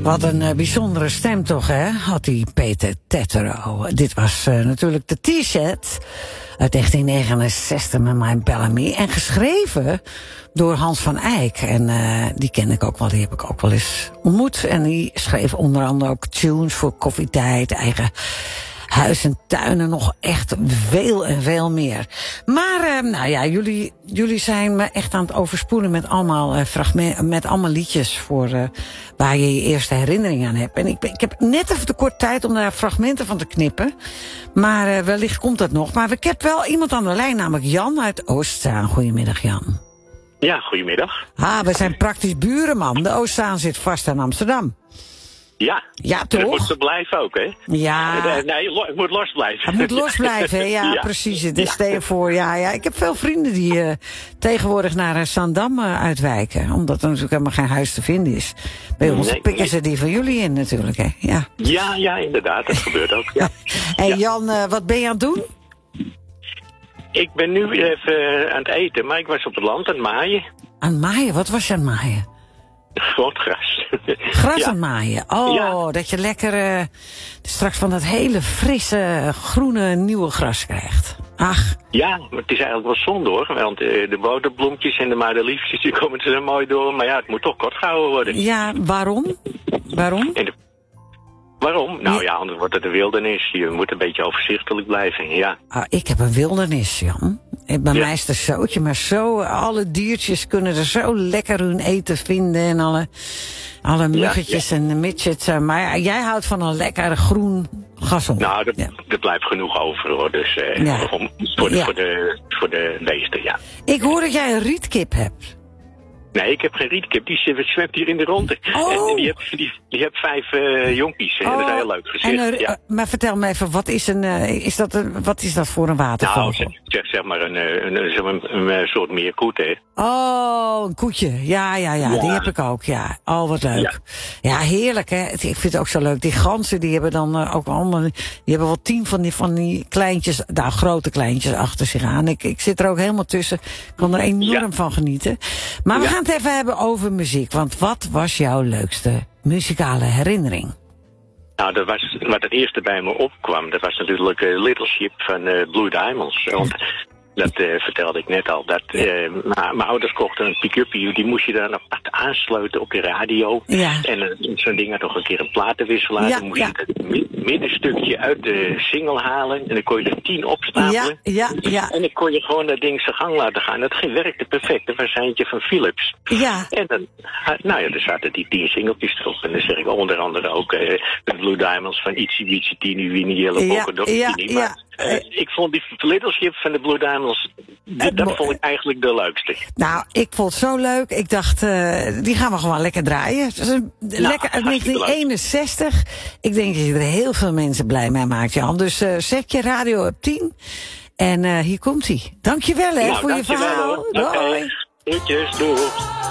Wat een bijzondere stem toch, hè? Had die Peter Tettero. Dit was natuurlijk de T-shirt uit 1969 met My Bellamy. En geschreven door Hans van Eyck. En die ken ik ook wel, die heb ik ook wel eens ontmoet. En die schreef onder andere ook tunes voor Koffietijd, eigen huis en tuinen, nog echt veel en veel meer. Maar nou ja, jullie zijn me echt aan het overspoelen met allemaal fragmenten, met allemaal liedjes voor waar je je eerste herinnering aan hebt. En ik heb net even te kort tijd om daar fragmenten van te knippen. Maar wellicht komt dat nog. Maar ik heb wel iemand aan de lijn, namelijk Jan uit Oostzaan. Goedemiddag, Jan. Ja, goedemiddag. We zijn praktisch buren, man. De Oostzaan zit vast aan Amsterdam. Ja, toch? Dat moet ze blijven ook, hè? Ja. Nee, het moet los blijven. Het moet los blijven, hè? Ja, precies. Dus stel je voor, ja. Ik heb veel vrienden die tegenwoordig naar Zandam uitwijken. Omdat er natuurlijk helemaal geen huis te vinden is. Bij ons pikken ze die van jullie in natuurlijk, hè? Ja, inderdaad. Dat gebeurt ook, ja. En Jan, wat ben je aan het doen? Ik ben nu even aan het eten, maar ik was op het land aan het maaien. Aan het maaien? Wat was je aan het maaien? Groot gras. Gras aan het maaien. Dat je lekker straks van dat hele frisse, groene, nieuwe gras krijgt. Ach. Ja, maar het is eigenlijk wel zonde hoor. Want de boterbloempjes en de madeliefjes, die komen er mooi door. Maar ja, het moet toch kort gehouden worden. Ja, waarom? Waarom? Nou ja, anders wordt het een wildernis. Je moet een beetje overzichtelijk blijven, ja. Ik heb een wildernis, Jan. Bij mij is het een zootje, maar alle diertjes kunnen er zo lekker hun eten vinden. En alle muggetjes en de midgets. Maar jij houdt van een lekker groen gazon. Nou, er blijft genoeg over hoor. Dus voor de beesten, ja. Ik hoor dat jij een rietkip hebt. Nee, ik heb geen rietkip. Die zwemt hier in de ronde. En die heeft 5 jonkies. En dat is heel leuk gezicht. Maar vertel me even, wat is dat voor een watervogel? Nou, zeg maar een soort meerkoet, hè. Oh, een koetje. Ja, die heb ik ook, ja. Oh, wat leuk. Ja, heerlijk, hè. Ik vind het ook zo leuk. Die ganzen, die hebben dan ook allemaal, die hebben wel 10 van die kleintjes, grote kleintjes achter zich aan. Ik zit er ook helemaal tussen. Ik kan er enorm van genieten. Maar we gaan het even hebben over muziek. Want wat was jouw leukste muzikale herinnering? Nou, dat was wat het eerste bij me opkwam. Dat was natuurlijk Little Ship van Blue Diamonds. Want dat vertelde ik net al. Mijn ouders kochten een pick-upje. Die moest je dan apart aansluiten op je radio. Ja. En zo'n ding had nog een keer een platenwisselaar. Dan moest je het middenstukje uit de single halen. En dan kon je er 10 opstapelen. Ja. En dan kon je gewoon dat ding zijn gang laten gaan. Dat werkte perfect. Dat was eentje van Philips. Ja. En dan, er zaten die 10 singeltjes erop. En dan zeg ik onder andere ook de Blue Diamonds van Itsy Bitsy Teeny Weeny Yellow Polka Dot Bikini. Ik vond die Little Ship van de Blue Diamonds, dat vond ik eigenlijk de leukste. Nou, ik vond het zo leuk. Ik dacht, die gaan we gewoon lekker draaien. Lekker uit 1961. Ik denk dat je er heel veel mensen blij mee maakt, Jan. Dus zet je radio op 10. En hier komt hij. Dankjewel voor je verhaal. Doei. Groetjes, doei.